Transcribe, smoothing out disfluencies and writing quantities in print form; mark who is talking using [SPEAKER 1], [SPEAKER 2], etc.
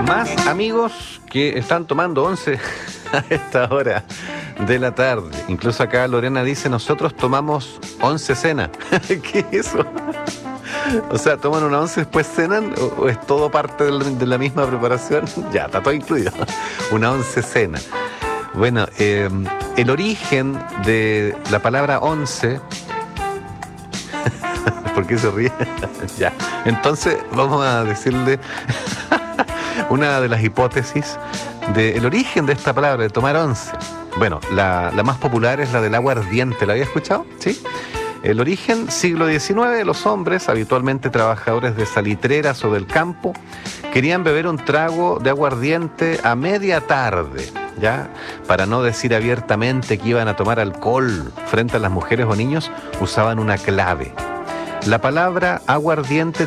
[SPEAKER 1] más amigos que están tomando once a esta hora de la tarde. Incluso acá Lorena dice, nosotros tomamos once cena. ¿Qué es eso? O sea, ¿toman una once después cenan o es todo parte de la misma preparación? Ya, está todo incluido. Una once cena. Bueno, el origen de la palabra once... ¿Por qué se ríe? Ya. Entonces, vamos a decirle una de las hipótesis del origen de esta palabra, de tomar once. Bueno, la más popular es la del agua ardiente. ¿La había escuchado? ¿Sí? El origen, siglo XIX, los hombres, habitualmente trabajadores de salitreras o del campo, querían beber un trago de agua ardiente a media tarde, ¿ya? Para no decir abiertamente que iban a tomar alcohol frente a las mujeres o niños, usaban una clave. La palabra agua ardiente